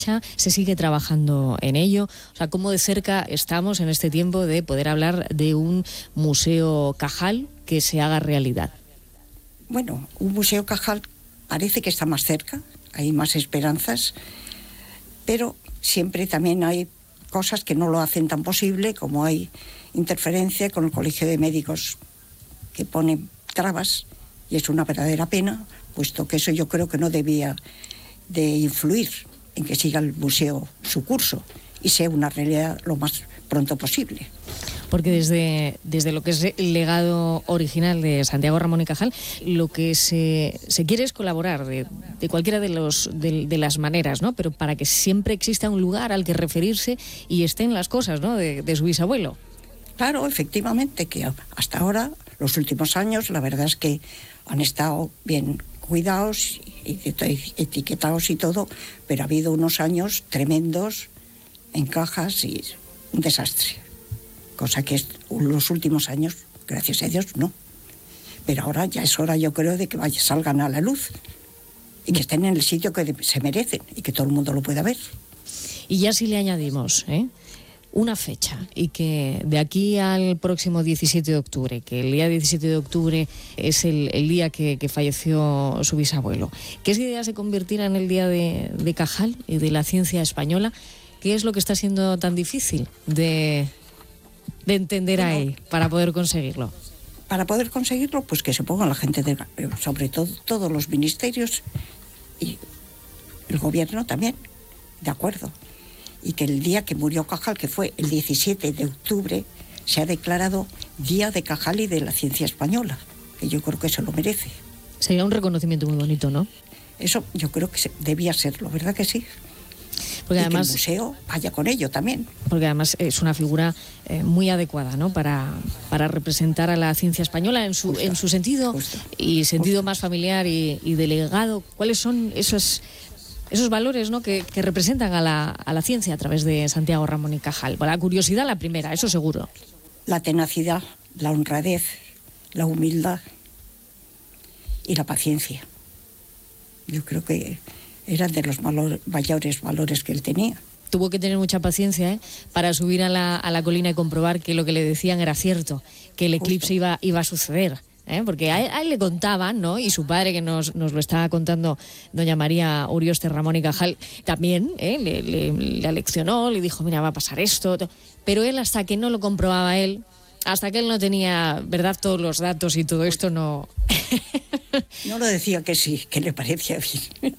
se sigue trabajando en ello. O sea, ¿cómo de cerca estamos en este tiempo de poder hablar de un museo Cajal que se haga realidad? Bueno, un museo Cajal parece que está más cerca, hay más esperanzas, pero siempre también hay cosas que no lo hacen tan posible, como hay interferencia con el Colegio de Médicos que pone trabas, y es una verdadera pena, puesto que eso yo creo que no debía de influir en que siga el museo su curso y sea una realidad lo más pronto posible. Porque desde lo que es el legado original de Santiago Ramón y Cajal, lo que se quiere es colaborar de cualquiera de las maneras, ¿no? Pero para que siempre exista un lugar al que referirse y estén las cosas, ¿no? de su bisabuelo. Claro, efectivamente, que hasta ahora, los últimos años, la verdad es que han estado bien cuidados y etiquetados y todo, pero ha habido unos años tremendos en cajas y un desastre. Cosa que los últimos años, gracias a Dios, no. Pero ahora ya es hora, yo creo, de que salgan a la luz y que estén en el sitio que se merecen y que todo el mundo lo pueda ver. Y ya si le añadimos una fecha, y que de aquí al próximo 17 de octubre, que el día 17 de octubre es el día que falleció su bisabuelo, que esa idea se convirtiera en el día de Cajal y de la ciencia española, ¿qué es lo que está siendo tan difícil de entender ahí para poder conseguirlo? Para poder conseguirlo, pues que se ponga la gente, sobre todo todos los ministerios y el gobierno también, de acuerdo. Y que el día que murió Cajal, que fue el 17 de octubre, se ha declarado Día de Cajal y de la Ciencia Española, que yo creo que eso lo merece. Sería un reconocimiento muy bonito, ¿no? Eso yo creo que debía serlo, ¿verdad que sí? Porque y además, que el museo vaya con ello también. Porque además es una figura muy adecuada, ¿no? Para representar a la ciencia española en su sentido y sentido más familiar y delegado. ¿Cuáles son esos valores, ¿no? que representan a la ciencia a través de Santiago Ramón y Cajal? La curiosidad, la primera, eso seguro. La tenacidad, la honradez, la humildad y la paciencia. Yo creo que eran de los mayores valores que él tenía. Tuvo que tener mucha paciencia para subir a la colina y comprobar que lo que le decían era cierto, que el eclipse iba a suceder. Porque a él le contaban, ¿no? Y su padre, que nos lo estaba contando doña María Urioste Ramón y Cajal, también le aleccionó, le dijo, mira, va a pasar esto. Pero él, hasta que no lo comprobaba él, hasta que él no tenía, ¿verdad?, todos los datos y todo esto, no... No lo decía que sí, que le parecía bien.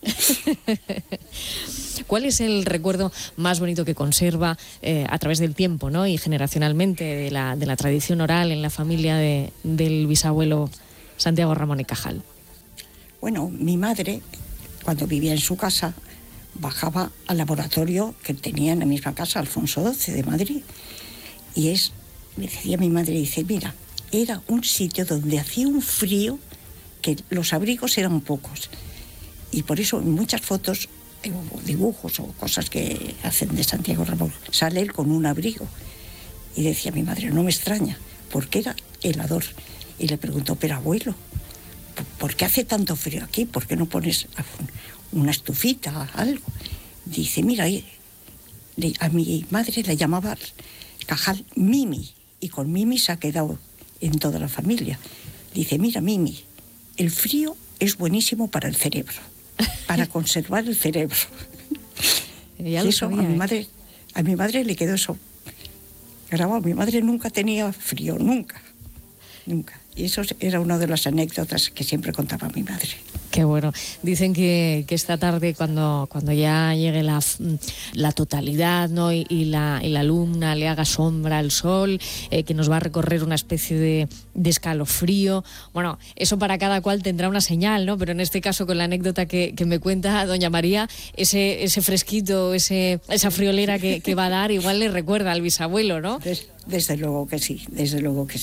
¿Cuál es el recuerdo más bonito que conserva a través del tiempo, ¿no? Y generacionalmente de la tradición oral en la familia del bisabuelo Santiago Ramón y Cajal? Bueno, mi madre, cuando vivía en su casa, bajaba al laboratorio que tenía en la misma casa, Alfonso XII de Madrid. Y me decía mi madre, dice, mira, era un sitio donde hacía un frío que los abrigos eran pocos. Y por eso en muchas fotos, o dibujos o cosas que hacen de Santiago Ramón, sale él con un abrigo. Y decía mi madre, no me extraña, porque era helador. Y le preguntó, pero abuelo, ¿por qué hace tanto frío aquí? ¿Por qué no pones una estufita, algo? Dice, mira, a mi madre le llamaba Cajal Mimi, y con Mimi se ha quedado en toda la familia. Dice, mira, Mimi, el frío es buenísimo para el cerebro, para conservar el cerebro. Ya lo eso sabía, a mi madre le quedó eso grabado. Mi madre nunca tenía frío, nunca. Y eso era una de las anécdotas que siempre contaba mi madre. Qué bueno. Dicen que esta tarde, cuando ya llegue la totalidad, ¿no? y la luna le haga sombra al sol, que nos va a recorrer una especie de escalofrío. Bueno, eso para cada cual tendrá una señal, ¿no? Pero en este caso, con la anécdota que me cuenta doña María, ese fresquito, esa friolera que va a dar, igual le recuerda al bisabuelo, ¿no? Desde luego que sí, desde luego que sí.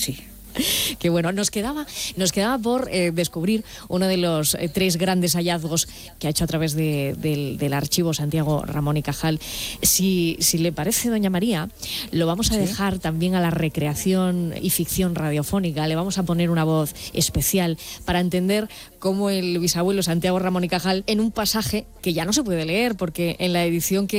Que bueno, nos quedaba por descubrir uno de los 3 grandes hallazgos que ha hecho a través del archivo Santiago Ramón y Cajal. Si le parece, doña María, lo vamos a dejar también a la recreación y ficción radiofónica. Le vamos a poner una voz especial para entender cómo el bisabuelo Santiago Ramón y Cajal, en un pasaje que ya no se puede leer, porque en la edición que